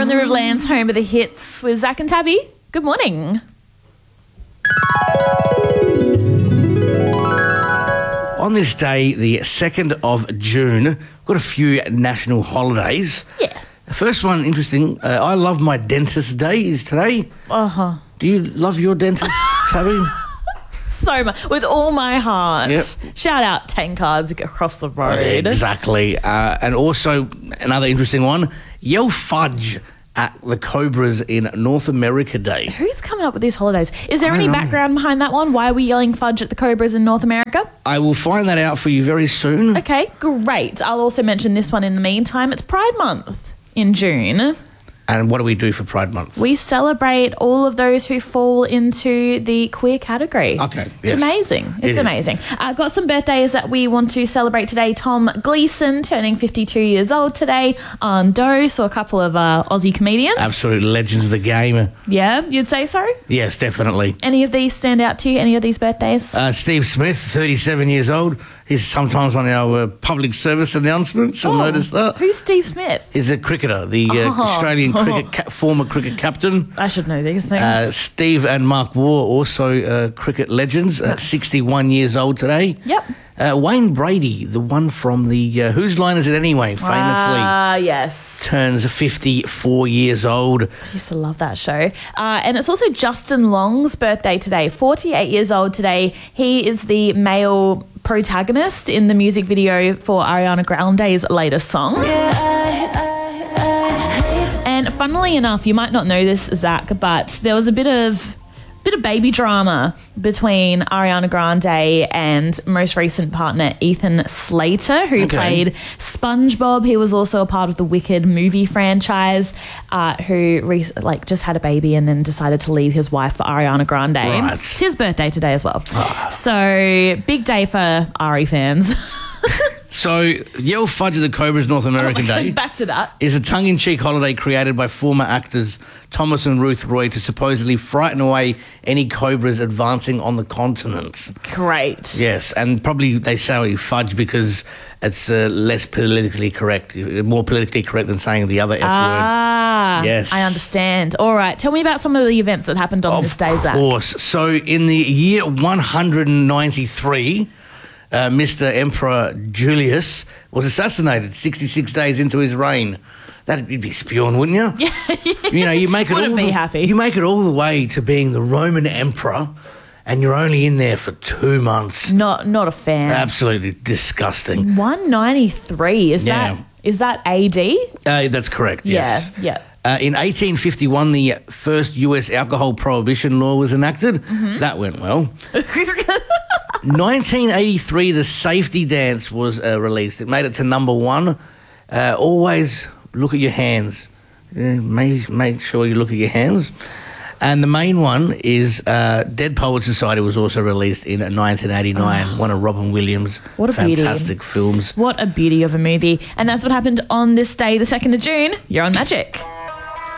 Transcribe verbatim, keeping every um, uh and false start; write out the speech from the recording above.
on the Riverlands, home of the hits with Zach and Tabby. Good morning. On this day, the second of June, we've got a few national holidays. Yeah. The first one, interesting, uh, I love my dentist day is today. Uh-huh. Do you love your dentist, Tabby? So much. With all my heart. Yep. Shout out Tankards across the road. Exactly. Uh, and also, another interesting one, Yell Fudge at the Cobras in North America Day. Who's coming up with these holidays? Is there I any don't know. background behind that one? Why are we yelling fudge at the Cobras in North America? I will find that out for you very soon. Okay, great. I'll also mention this one in the meantime. It's Pride Month in June. And what do we do for Pride Month? We celebrate all of those who fall into the queer category. Okay, It's yes. amazing. It's It is. amazing. Uh, got some birthdays that we want to celebrate today. Tom Gleeson turning fifty-two years old today. Um, Doe, so a couple of uh, Aussie comedians. Absolute legends of the game. Yeah, you'd say so? Yes, definitely. Any of these stand out to you? Any of these birthdays? Uh, Steve Smith, thirty-seven years old. He's sometimes on our uh, public service announcements. I'll Oh, notice that. Who's Steve Smith? He's a cricketer, the uh, Oh. Australian cricket ca- former cricket captain. I should know these things. Uh, Steve and Mark Waugh, also uh, cricket legends, uh, sixty-one years old today. Yep. Uh, Wayne Brady, the one from the uh, Whose Line Is It Anyway, famously, Ah, yes. turns fifty-four years old. I used to love that show. Uh, and it's also Justin Long's birthday today, forty-eight years old today. He is the male protagonist in the music video for Ariana Grande's latest song. And funnily enough, you might not know this, Zach, but there was a bit of bit of baby drama between Ariana Grande and most recent partner Ethan Slater, who Okay. played SpongeBob. He was also a part of the Wicked movie franchise, uh, who re- like just had a baby and then decided to leave his wife for Ariana Grande. Right. It's his birthday today as well. Ah. So big day for Ari fans. So, Yell Fudge at the Cobras North American Day Back to that. is a tongue-in-cheek holiday created by former actors Thomas and Ruth Roy to supposedly frighten away any cobras advancing on the continent. Great. Yes, and probably they say fudge because it's uh, less politically correct, more politically correct than saying the other F word. Ah, Yes. I understand. All right, tell me about some of the events that happened on this day, Of Zach. course. So, in the year one hundred ninety-three, uh, Mister Emperor Julius was assassinated sixty-six days into his reign. That'd you'd be spewing, wouldn't you? Yeah. You know, you make it Wouldn't all be the, happy. You make it all the way to being the Roman Emperor, and you're only in there for two months. Not not a fan. Absolutely disgusting. one ninety-three, is Yeah. that is that A D? Uh, that's correct. Yes. Yeah, yeah. Uh, in eighteen fifty-one, the first U S alcohol prohibition law was enacted. Mm-hmm. That went well. nineteen eighty-three, the Safety Dance was uh, released. It made it to number one. Uh, always look at your hands. Uh, make, make sure you look at your hands. And the main one is uh, Dead Poets Society was also released in nineteen eighty-nine, one of Robin Williams' What a beauty. fantastic films. What a beauty of a movie. And that's what happened on this day, the second of June. You're on Magic.